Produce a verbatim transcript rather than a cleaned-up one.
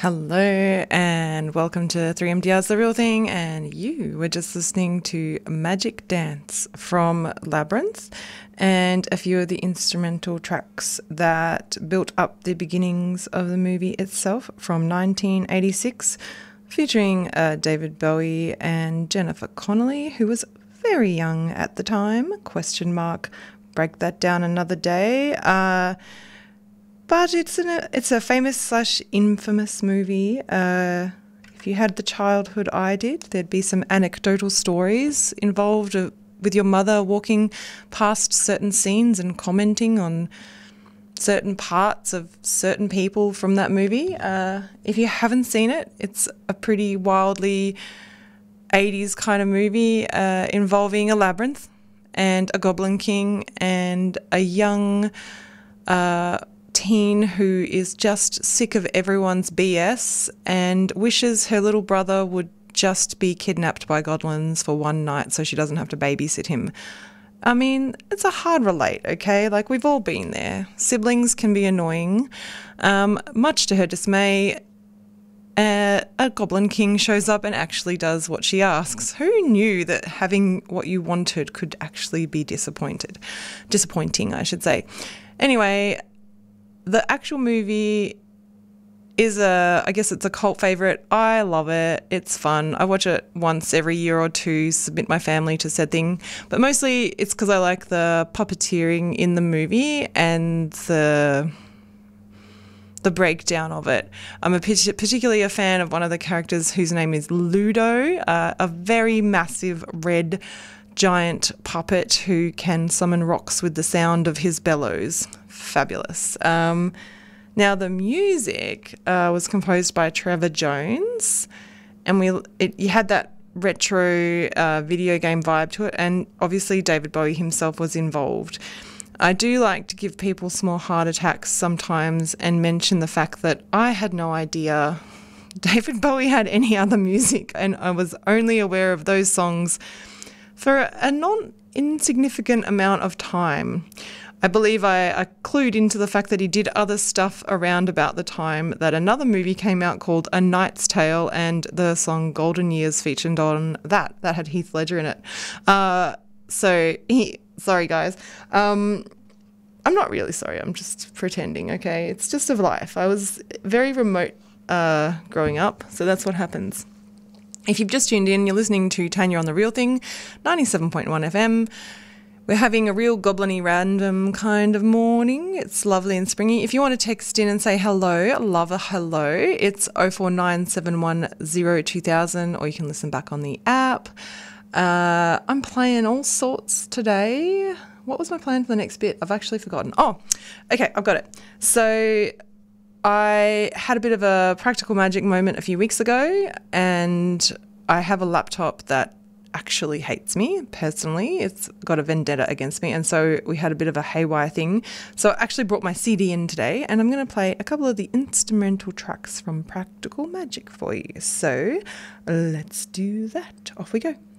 Hello and welcome to three M D R's The Real Thing, and you were just listening to Magic Dance from Labyrinth and a few of the instrumental tracks that built up the beginnings of the movie itself from nineteen eighty-six, featuring uh, David Bowie and Jennifer Connelly, who was very young at the time, question mark, break that down another day. Uh, But it's an, it's a famous slash infamous movie. Uh, if you had the childhood I did, there'd be some anecdotal stories involved uh, with your mother walking past certain scenes and commenting on certain parts of certain people from that movie. Uh, if you haven't seen it, it's a pretty wildly eighties kind of movie uh, involving a labyrinth and a goblin king and a young Uh, teen who is just sick of everyone's B S and wishes her little brother would just be kidnapped by goblins for one night so she doesn't have to babysit him. I mean, it's a hard relate, okay? Like, we've all been there. Siblings can be annoying. Um, much to her dismay, uh, a goblin king shows up and actually does what she asks. Who knew that having what you wanted could actually be disappointed? Disappointing, I should say. Anyway, the actual movie is a, I guess it's a cult favourite. I love it. It's fun. I watch it once every year or two, submit my family to said thing. But mostly it's because I like the puppeteering in the movie and the the breakdown of it. I'm a particularly a fan of one of the characters whose name is Ludo, uh, a very massive red giant puppet who can summon rocks with the sound of his bellows. Fabulous. Um, now, the music uh, was composed by Trevor Jones, and we it, you had that retro uh, video game vibe to it, and obviously David Bowie himself was involved. I do like to give people small heart attacks sometimes and mention the fact that I had no idea David Bowie had any other music, and I was only aware of those songs for a non-insignificant amount of time. I believe I, I clued into the fact that he did other stuff around about the time that another movie came out called A Knight's Tale, and the song Golden Years featured on that. That had Heath Ledger in it. Uh, so, he, sorry guys. Um, I'm not really sorry. I'm just pretending, okay? It's just of life. I was very remote uh, growing up, so that's what happens. If you've just tuned in, you're listening to Tanya on The Real Thing, ninety-seven point one F M. We're having a real goblin-y random kind of morning. It's lovely and springy. If you want to text in and say hello, love a hello, it's oh four nine seven one oh two thousand, or you can listen back on the app. Uh, I'm playing all sorts today. What was my plan for the next bit? I've actually forgotten. Oh, okay, I've got it. So I had a bit of a practical magic moment a few weeks ago, and I have a laptop that actually hates me personally. It's got a vendetta against me, and so we had a bit of a haywire thing. So I actually brought my C D in today, and I'm going to play a couple of the instrumental tracks from Practical Magic for you. So let's do that. Off we go.